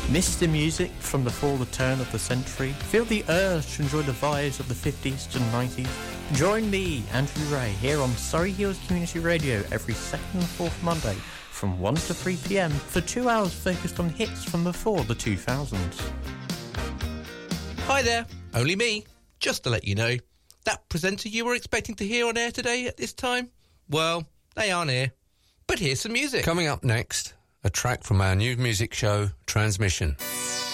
Miss the music from before the turn of the century? Feel the urge to enjoy the vibes of the 50s to 90s? Join me, Andrew Ray, here on Surrey Hills Community Radio every second and fourth Monday from 1 to 3 p.m. for 2 hours focused on hits from before the 2000s. Hi there, only me. Just to let you know, that presenter you were expecting to hear on air today at this time, well, they aren't here. But here's some music. Coming up next, a track from our new music show, Transmission.